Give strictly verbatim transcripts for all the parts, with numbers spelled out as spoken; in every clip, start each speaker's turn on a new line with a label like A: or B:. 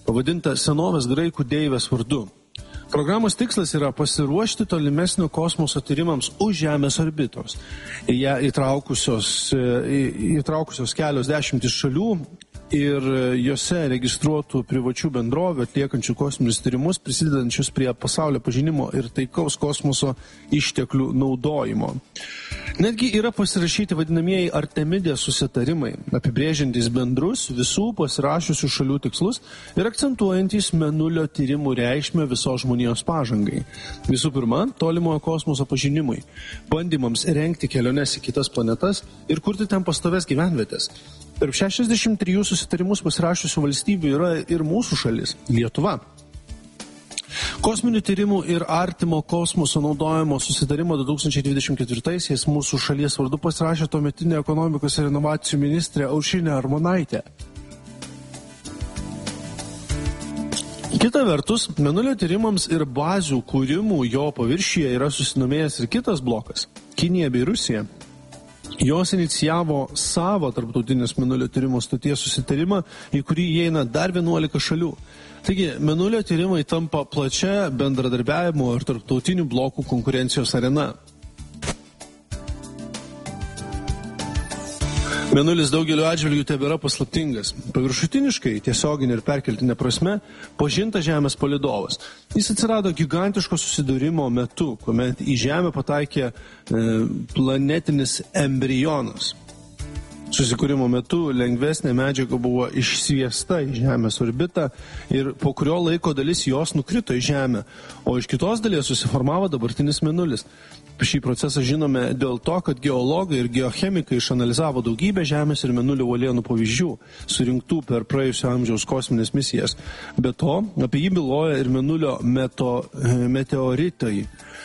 A: pavadinta senovės graikų deivės vardu. Programos tikslas yra pasiruošti tolimesnio kosmoso tyrimams už Žemės orbitos. Į ją įtraukusios, įtraukusios kelios dešimtis šalių ir jose registruotų privačių bendrovių atliekančių kosminius tyrimus, prisidedančius prie pasaulio pažinimo ir taikaus kosmoso išteklių naudojimo. Netgi yra pasirašyti vadinamieji Artemidės susitarimai, apibrėžiantys bendrus visų pasirašiusių šalių tikslus ir akcentuojantys Mėnulio tyrimų reikšmę visos žmonijos pažangai. Visų pirma, tolimojo kosmoso pažinimui, bandymams rengti keliones į kitas planetas ir kurti ten pastoves gyvenvietės. Tarp šešiasdešimt trijų susitarimus pasirašiusių valstybių yra ir mūsų šalis – Lietuva. Kosminių tyrimų ir artimo kosmoso naudojimo susitarimą du tūkstančiai dvidešimt ketvirtaisiais mūsų šalies vardu pasirašė tuometinė ekonomikos ir inovacijų ministrė Aušrinė Armonaitė. Kita vertus, Mėnulio tyrimams ir bazių kūrimų jo paviršyje yra susidomėjęs ir kitas blokas – Kinija bei Rusija. Jos inicijavo savo tarptautinės Mėnulio tyrimo stoties susitarimą, į kurį įeina dar vienuolika šalių. Taigi, Mėnulio tyrimai tampa plačia bendradarbiavimo ir tarptautinių blokų konkurencijos arena. Mėnulis daugeliu atžvilgių tebėra paslaptingas. Paviršutiniškai, tiesioginė ir perkeltinė prasme, pažinta Žemės palydovas. Jis atsirado gigantiško susidūrimo metu, kuomet į Žemę pataikė e, planetinis embrionas. Susikūrimo metu lengvesnė medžiaga buvo išsviesta į Žemės orbitą ir po kurio laiko dalis jos nukrito į Žemę, o iš kitos dalies susiformavo dabartinis Mėnulis. Šį procesą žinome dėl to, kad geologai ir geochemikai išanalizavo daugybę Žemės ir Mėnulio uolienų pavyzdžių, surinktų per praėjusio amžiaus kosminės misijas. Be to, apie jį byloja ir Mėnulio meto, meteoritai.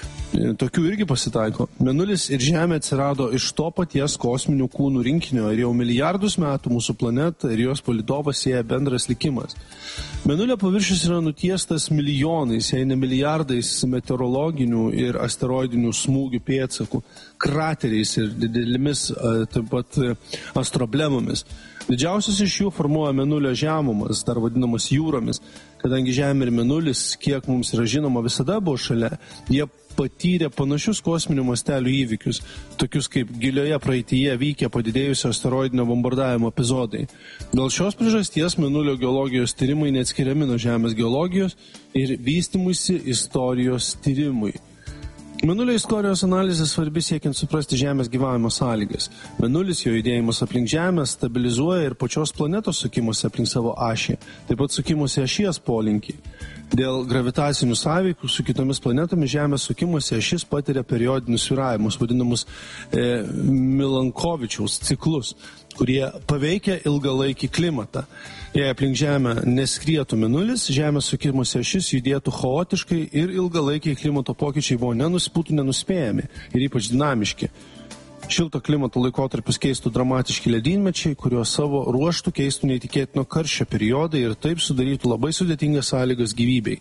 A: Tokių irgi pasitaiko. Mėnulis ir Žemė atsirado iš to paties kosminių kūnų rinkinio ir jau milijardus metų mūsų planetą ir jos palydovą sieja bendras likimas. Mėnulio paviršius yra nutiestas milijonais, jei ne milijardais meteorologinių ir asteroidinių smūgių pėdsakų, krateriais ir didelėmis taip pat astroblemomis. Didžiausias iš jų formuoja Mėnulio žemumas, dar vadinamas jūromis, kadangi Žemė ir Mėnulis, kiek mums yra žinoma, visada buvo šalia, jie patyrė panašius kosminių mastelių įvykius, tokius kaip gilioje praeityje vykę padidėjusio asteroidinio bombardavimo epizodai. Dėl šios priežasties Mėnulio geologijos tyrimai neatskiriami nuo Žemės geologijos ir vystymuisi istorijos tyrimui. Mėnulio istorijos analizė svarbi siekiant suprasti Žemės gyvavimo sąlygas. Mėnulis, jo judėjimas aplink Žemę stabilizuoja ir pačios planetos sukimuose aplink savo ašį, taip pat sukimuose ašies polinkį. Dėl gravitacinių sąveikų su kitomis planetomis Žemės sukimuose ašis patiria periodinius svyravimus, vadinamus e, Milankovičiaus ciklus, kurie paveikia ilgalaikį klimatą. Jei aplink Žemę neskrietų Mėnulis, Žemės sukimuose ašis judėtų chaotiškai ir ilgalaikiai klimato pokyčiai buvo būtų nenuspėjami ir ypač dinamiški. Šilto klimato laikotarpius keistų dramatiški ledynmečiai, kuriuos savo ruoštų keistų neįtikėtino karščio periodai ir taip sudarytų labai sudėtingas sąlygas gyvybei.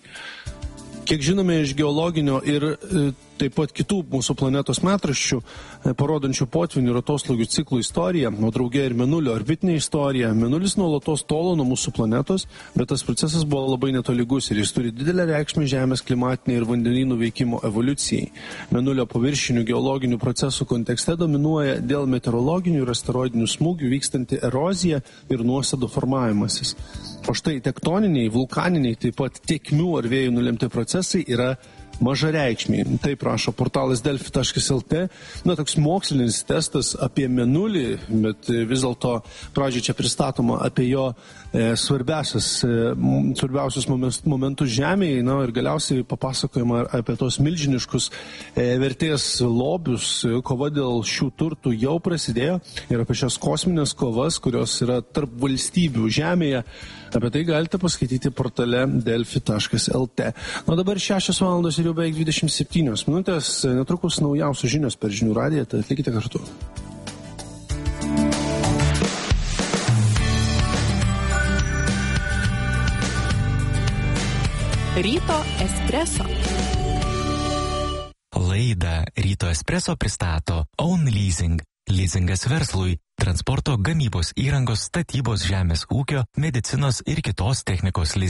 A: Kiek žinome iš geologinio ir e, taip pat kitų mūsų planetos metraščių, e, parodančių potvinių ir atoslūgių ciklų istoriją, o drauge ir Mėnulio orbitinė istorija, Mėnulis nuolatos tolo nuo mūsų planetos, bet tas procesas buvo labai netolygus ir jis turi didelę reikšmę Žemės klimatinei ir vandenynų veikimo evoliucijai. Mėnulio paviršinių geologinių procesų kontekste dominuoja dėl meteorologinių ir asteroidinių smūgių vykstanti erozija ir nuosėdų formavimasis. O štai tektoniniai, vulkaniniai, taip pat tėkmių ar vėjų nulemti procesai yra mažareikšmiai. Taip rašo portalas delfi taškas lt. Na, toks mokslinis testas apie Mėnulį, bet vis dėlto pradžiai čia pristatoma apie jo e, svarbiausias, e, svarbiausius momentus Žemėje, na, ir galiausiai papasakojama apie tos milžiniškus e, vertės lobius. Kova dėl šių turtų jau prasidėjo ir apie šias kosminės kovas, kurios yra tarp valstybių Žemėje. Apie tai galite paskaityti portale delfi taškas lt. Na, dabar šešios valandos ir jau beveik dvidešimt septynios minutės. Netrukus naujausios žinios per žinių radiją, tai atlikite kartu.
B: Ryto espresso.
C: Laidą Ryto espresso pristato Own Leasing. Leasingas verslui, transporto, gamybos įrangos, statybos, žemės ūkio, medicinos ir kitos technikos